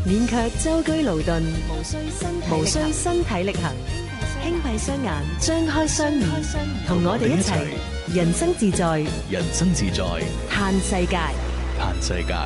免卻舟車勞頓，無需身體力行，輕閉雙眼，張開雙耳，同我哋一齊人生自在， 人生自在， 嘆世界， 嘆世界。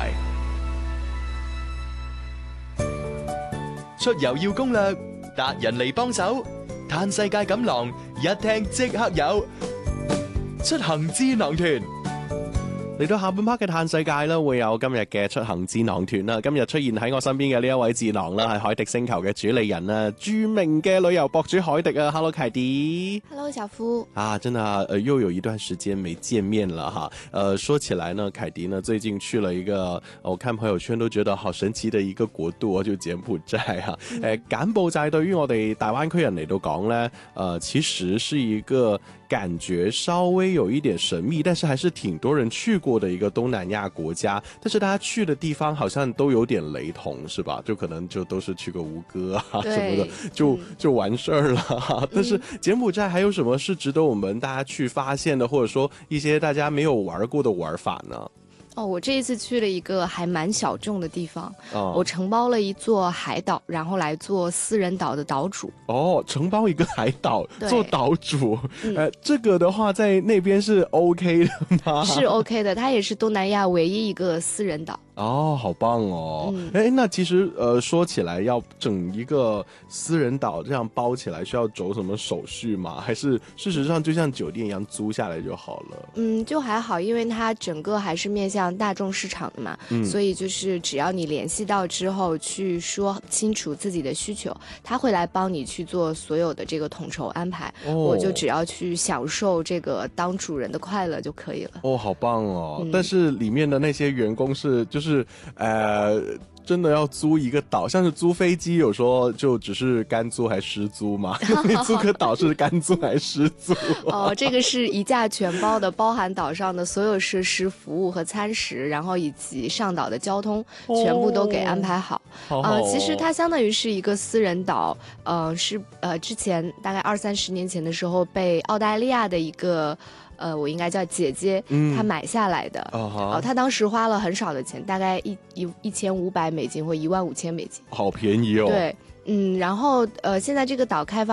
出遊要攻略，達人嚟幫手，嘆世界錦囊，一聽即刻有。出行智囊團嚟到下半 part 嘅嘆世界啦，會有今日嘅出行智囊團啦。今日出現喺我身邊嘅呢一位智囊啦，係海迪星球嘅主理人啦，著名嘅旅遊博主海迪啊。Hello， 凱迪。 Hello， 小夫。 啊，真的又有一段時間沒見面了哈。說起來呢，凱迪呢最近去了一個，我看朋友圈都覺得好神奇的一個國度，就柬埔寨哈。柬埔寨對於我哋大灣區人嚟到講呢，其實是一個感覺稍微有一點神秘，但是還是挺多人去過的一個東南亞國家，但是大家去的地方好像都有點雷同，是吧？就可能就都是去個吳哥啊什麼的，就完事兒了。但是柬埔寨還有什麼是值得我們大家去發現的，或者說一些大家沒有玩過的玩法呢？ 我這一次去了一個還蠻小眾的地方，我承包了一座海島，然後來做私人島的島主。 承包一個海島做島主，這個的話在那邊是 OK 的嗎？ 是 OK 的，它也是東南亞唯一一個私人島。 好棒哦！那其實說起來要整一個私人島這樣包起來需要走什麼手續嗎？還是事實上就像酒店一樣租下來就好了？ 就還好，因為它整個還是面向大眾市場的嘛，所以就是只要你聯繫到之後去說清楚自己的需求，他會來幫你去做所有的這個統籌安排，我就只要去享受這個當主人的快樂就可以了。 好棒哦！但是裡面的那些員工就是真的要租一個島，像是租飛機，有說就只是乾租還是濕租嗎？你租個島是乾租還是濕租？ 這個是一價全包的，包含島上的所有設施、服務和餐食，然後以及上島的交通，全部都給安排好。其實它相當於是一個私人島，是之前大概20-30年前的時候被澳大利亞的一個我應該叫姐姐，她買下來的。她當時花了很少的錢，大概1500美金或15000美金， 好便宜哦。 對，然後現在這個島開發